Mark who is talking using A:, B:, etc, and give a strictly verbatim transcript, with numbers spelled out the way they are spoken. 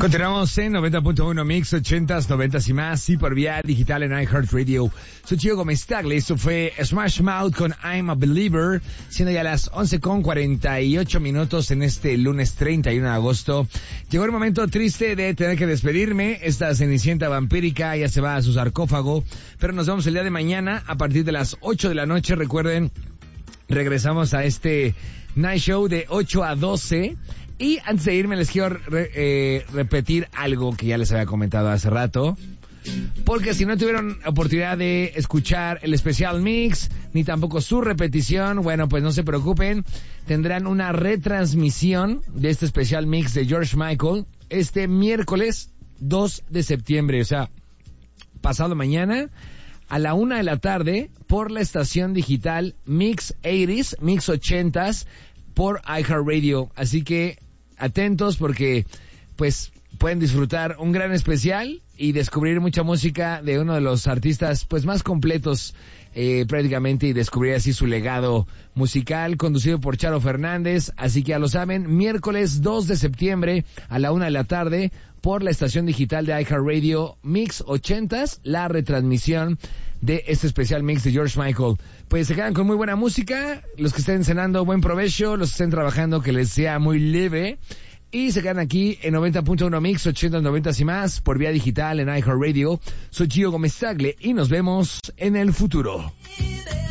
A: Continuamos en noventa punto uno Mix, ochentas, noventas y más, y por vía digital en iHeartRadio. Soy Gio Gómez Tagle, esto fue Smash Mouth con I'm a Believer, siendo ya las once con cuarenta y ocho minutos en este lunes treinta y uno de agosto. Llegó el momento triste de tener que despedirme. Esta cenicienta vampírica ya se va a su sarcófago, pero nos vemos el día de mañana a partir de las ocho de la noche. Recuerden, regresamos a este Night Show de ocho a doce. Y antes de irme les quiero re, eh, repetir algo que ya les había comentado hace rato. Porque si no tuvieron oportunidad de escuchar el especial mix, ni tampoco su repetición, bueno, pues no se preocupen. Tendrán una retransmisión de este especial mix de George Michael este miércoles dos de septiembre. O sea, pasado mañana a la una de la tarde por la estación digital Mix ochenta, Mix ochentas por iHeartRadio. Así que atentos porque pues pueden disfrutar un gran especial y descubrir mucha música de uno de los artistas pues más completos eh, prácticamente, y descubrir así su legado musical, conducido por Charo Fernández. Así que ya lo saben, miércoles dos de septiembre a la una de la tarde por la estación digital de iHeartRadio Mix ochentas, la retransmisión de este especial mix de George Michael. Pues se quedan con muy buena música. Los que estén cenando, buen provecho. Los que estén trabajando, que les sea muy leve. Y se quedan aquí en noventa punto uno Mix, ochenta, noventa y más, por vía digital en iHeartRadio. Soy Gio Gómez Tagle y nos vemos en el futuro.